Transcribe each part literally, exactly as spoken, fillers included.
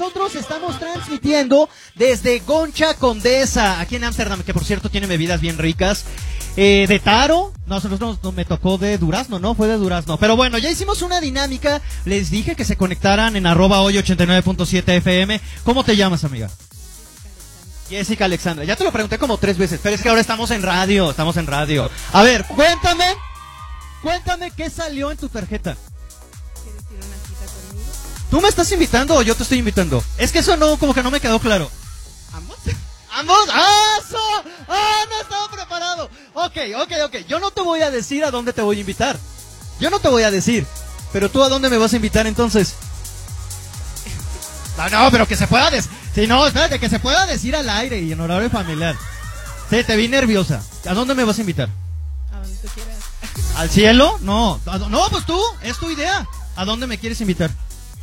nosotros estamos transmitiendo desde Concha Condesa, aquí en Ámsterdam, que por cierto tiene bebidas bien ricas. Eh, de Taro, no, nosotros no, no me tocó de Durazno, no, fue de Durazno. Pero bueno, ya hicimos una dinámica, les dije que se conectaran en arroba hoy ochenta y nueve punto siete F M. ¿Cómo te llamas, amiga? Jessica Alexandra, ya te lo pregunté como tres veces, pero es que ahora estamos en radio, estamos en radio. A ver, cuéntame, cuéntame qué salió en tu tarjeta. ¿Quieres ir a una cita conmigo? ¿Tú me estás invitando o yo te estoy invitando? Es que eso no, como que no me quedó claro. ¿Ambos? ¡Ambos! ¡Ah, eso! ¡Ah, no estaba preparado! Ok, ok, ok, yo no te voy a decir a dónde te voy a invitar. Yo no te voy a decir, pero tú a dónde me vas a invitar entonces. No, no, pero que se pueda decir. Sí, no, espérate, que se pueda decir al aire y en horario familiar. Sí, te vi nerviosa. ¿A dónde me vas a invitar? A donde tú quieras. ¿Al cielo? No. No, pues tú, es tu idea. ¿A dónde me quieres invitar?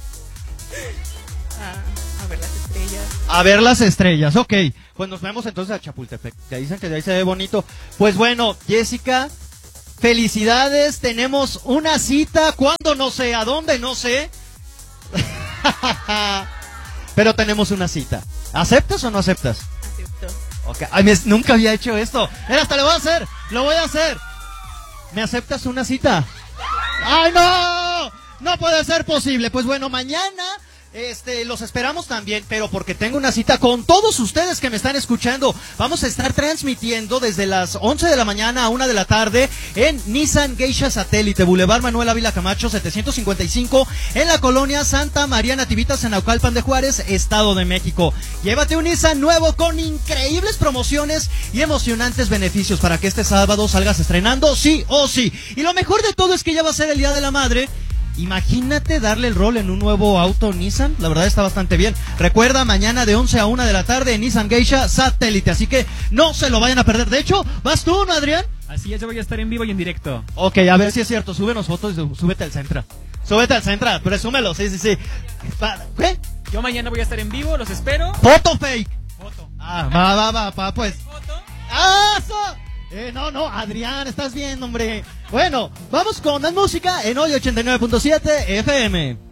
A, a ver las estrellas. A ver las estrellas, ok. Pues nos vemos entonces a Chapultepec. Que dicen que de ahí se ve bonito. Pues bueno, Jessica, felicidades. Tenemos una cita. ¿Cuándo? No sé. ¿A dónde? No sé. Pero tenemos una cita. ¿Aceptas o no aceptas? Acepto. Okay. Ay, me, nunca había hecho esto. Mira, hasta lo voy a hacer. Lo voy a hacer. ¿Me aceptas una cita? ¡Ay, no! No puede ser posible. Pues bueno, mañana este, los esperamos también, pero porque tengo una cita con todos ustedes que me están escuchando. Vamos a estar transmitiendo desde las once de la mañana a una de la tarde en Nissan Geisha Satélite, Boulevard Manuel Ávila Camacho, setecientos cincuenta y cinco, en la colonia Santa María Nativitas, en Naucalpan de Juárez, Estado de México. Llévate un Nissan nuevo con increíbles promociones y emocionantes beneficios para que este sábado salgas estrenando sí o sí. Y lo mejor de todo es que ya va a ser el Día de la Madre. Imagínate darle el rol en un nuevo auto Nissan, la verdad está bastante bien. Recuerda, mañana de once a una de la tarde en Nissan Geisha Satélite, así que no se lo vayan a perder. De hecho, ¿vas tú, no, Adrián? Así es, yo voy a estar en vivo y en directo. Ok, a ver si es cierto, súbenos fotos y súbete al Centra. Súbete al Centra, presúmelo, sí, sí, sí. ¿Qué? Yo mañana voy a estar en vivo, los espero. Foto fake. Foto. Ah, va, va, va, va, pues. Foto. ¡Ah, eso! Eh, no, no, Adrián, estás bien, hombre. Bueno, vamos con más música en hoy ochenta y nueve punto siete F M.